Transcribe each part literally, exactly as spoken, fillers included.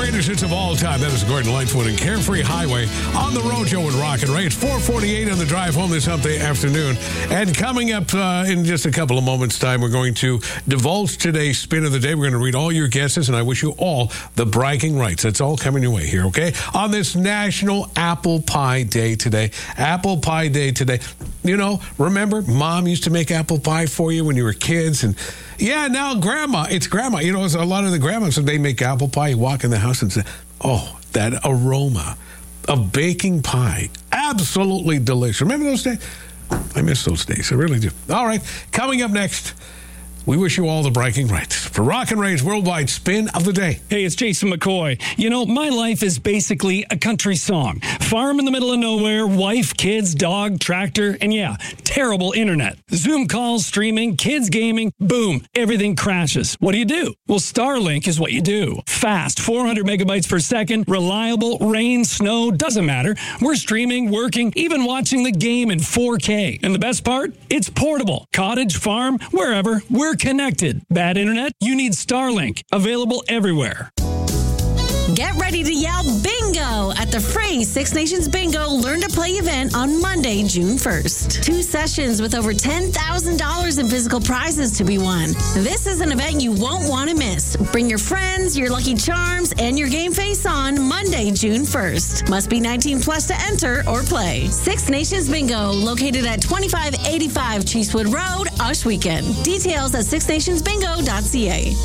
greatest hits of all time. That is Gordon Lightfoot and Carefree Highway on the Rojo and Rock and Ray. It's four forty-eight on the drive home this hump day afternoon. And coming up uh, in just a couple of moments' time, we're going to divulge today's spin of the day. We're going to read all your guesses, and I wish you all the bragging rights. That's all coming your way here, okay? On this National Apple Pie Day today. Apple Pie Day today. You know, remember, Mom used to make apple pie for you when you were kids, and yeah, now grandma, it's grandma. You know, it's a lot of the grandmas, when they make apple pie, you walk in the house and say, oh, that aroma of baking pie. Absolutely delicious. Remember those days? I miss those days. I really do. All right, coming up next, we wish you all the bragging rights for Rock and Ray's Worldwide Spin of the Day. Hey, it's Jason McCoy. You know, my life is basically a country song. Farm in the middle of nowhere, wife, kids, dog, tractor, and yeah, terrible internet. Zoom calls, streaming, kids gaming, boom, everything crashes. What do you do? Well, Starlink is what you do. Fast, four hundred megabytes per second, reliable, rain, snow, doesn't matter. We're streaming, working, even watching the game in four K. And the best part? It's portable. Cottage, farm, wherever, we're connected. Bad internet? You need Starlink. Available everywhere. Get ready to yell bingo at the free Six Nations Bingo Learn to Play event on Monday, June first. Two sessions with over ten thousand dollars in physical prizes to be won. This is an event you won't want to miss. Bring your friends, your lucky charms, and your game face on Monday, June first. Must be nineteen plus to enter or play. Six Nations Bingo, located at twenty-five eighty-five Cheesewood Road, Ohsweken. Details at six nations bingo dot c a.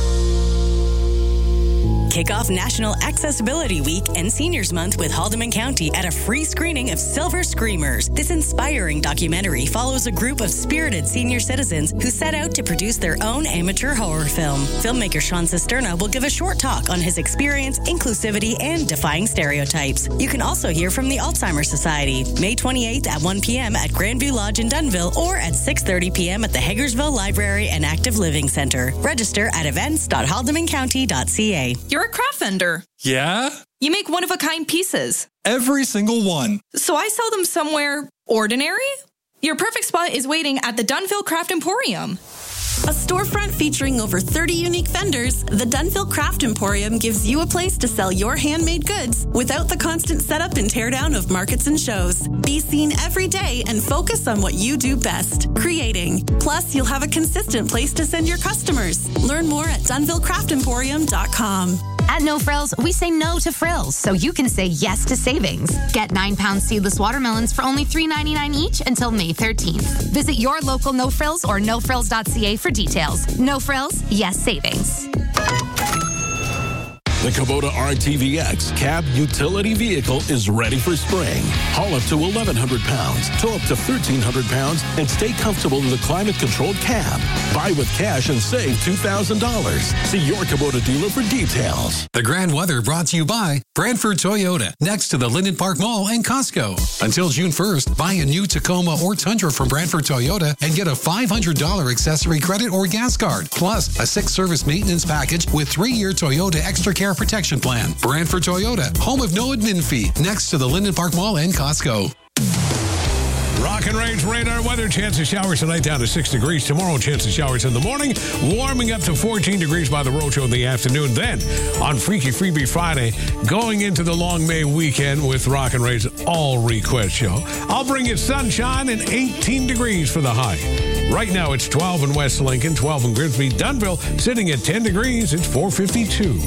Kick off National Accessibility Week and Seniors Month with Haldeman County at a free screening of Silver Screamers. This inspiring documentary follows a group of spirited senior citizens who set out to produce their own amateur horror film. Filmmaker Sean Cisterna will give a short talk on his experience, inclusivity, and defying stereotypes. You can also hear from the Alzheimer's Society, May twenty-eighth at one p.m. at Grandview Lodge in Dunnville or at six thirty p.m. at the Hagersville Library and Active Living Center. Register at events dot haldeman county dot c a. You're a craft vendor. Yeah? You make one-of-a-kind pieces. Every single one. So I sell them somewhere ordinary? Your perfect spot is waiting at the Dunnville Craft Emporium. A storefront featuring over thirty unique vendors, the Dunnville Craft Emporium gives you a place to sell your handmade goods without the constant setup and teardown of markets and shows. Be seen every day and focus on what you do best, creating. Plus, you'll have a consistent place to send your customers. Learn more at dunville craft emporium dot com. At No Frills, we say no to frills, so you can say yes to savings. Get nine pound seedless watermelons for only three ninety-nine each until May thirteenth. Visit your local No Frills or no frills dot c a for details. No Frills, yes savings. The Kubota R T V X cab utility vehicle is ready for spring. Haul up to eleven hundred pounds, tow up to thirteen hundred pounds, and stay comfortable in the climate-controlled cab. Buy with cash and save two thousand dollars. See your Kubota dealer for details. The grand weather brought to you by Brantford Toyota, next to the Linden Park Mall and Costco. Until June first, buy a new Tacoma or Tundra from Brantford Toyota and get a five hundred dollars accessory credit or gas card, plus a six-service maintenance package with three-year Toyota Extra Care Protection Plan. Brantford Toyota, home of no admin fee, next to the Linden Park Mall and Costco. Rock and Rage radar weather. Chance of showers tonight down to six degrees. Tomorrow, chance of showers in the morning. Warming up to fourteen degrees by the Rojo in the afternoon. Then, on Freaky Freebie Friday, going into the long May weekend with Rock and Rage All Request Show. I'll bring you sunshine and eighteen degrees for the high. Right now, it's twelve in West Lincoln, twelve in Grimsby. Dunnville sitting at ten degrees. It's four fifty-two.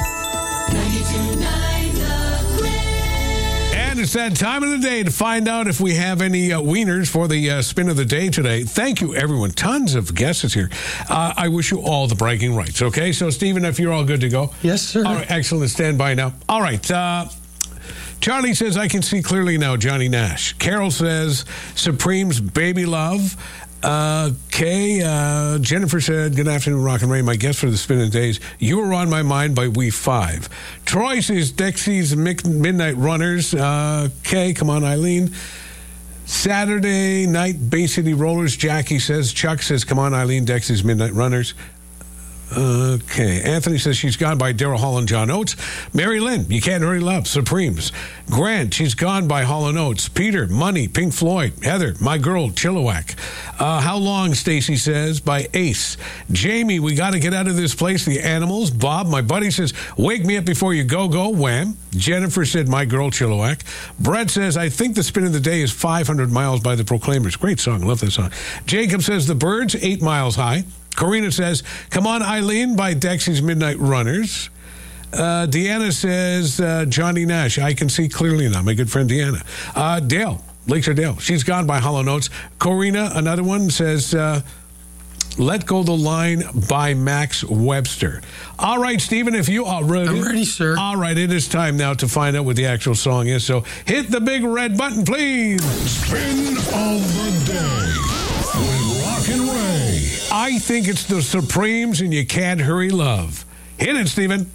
And it's that time of the day to find out if we have any uh, wieners for the uh, spin of the day today. Thank you, everyone. Tons of guesses here. Uh, I wish you all the bragging rights, okay? So, Stephen, if you're all good to go. Yes, sir. All right, excellent. Stand by now. All right. Uh, Charlie says, I can see clearly now, Johnny Nash. Carol says, Supreme's Baby Love. Uh, Kay, uh, Jennifer said, good afternoon, Rock and Ray. My guest for the spin of days, You Were On My Mind by We Five. Troy says, Dexy's Midnight Runners. Uh, Kay, come on, Eileen. Saturday Night Bay City Rollers. Jackie says, Chuck says, come on, Eileen, Dexy's Midnight Runners. Okay. Anthony says she's gone by Daryl Hall and John Oates. Mary Lynn, You Can't Hurry Love, Supremes. Grant, she's gone by Hall and Oates. Peter, Money, Pink Floyd. Heather, My Girl, Chilliwack. Uh, How Long, Stacy says, by Ace. Jamie, We Gotta Get Out of This Place, The Animals. Bob, my buddy, says, Wake Me Up Before You Go Go, Wham. Jennifer said, My Girl, Chilliwack. Brett says, I think the spin of the day is five hundred miles by the Proclaimers. Great song. Love that song. Jacob says, The Birds, Eight Miles High. Corina says, Come On Eileen by Dexy's Midnight Runners. Uh, Deanna says, uh, Johnny Nash, I Can See Clearly Now. My good friend Deanna. Uh, Dale, Lakeshore Dale, She's Gone by Hollow Notes. Corina, another one, says, uh, Let Go the Line by Max Webster. All right, Stephen, if you are ready. I'm ready, sir. All right, it is time now to find out what the actual song is. So hit the big red button, please. Spin of the day. With Rock and Ray. I think it's the Supremes and You Can't Hurry Love. Hit it, Stephen.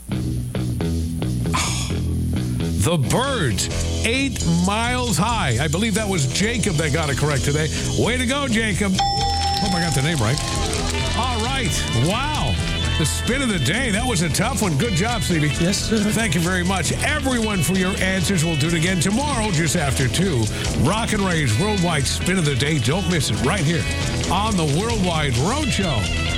The Birds, Eight Miles High. I believe that was Jacob that got it correct today. Way to go, Jacob. Hope I got the name right. All right. Wow. The spin of the day. That was a tough one. Good job, Stevie. Yes, sir. Thank you very much, everyone, for your answers. We'll do it again tomorrow, just after two. Rock and Ray's Worldwide Spin of the Day. Don't miss it right here on the Worldwide Road Show.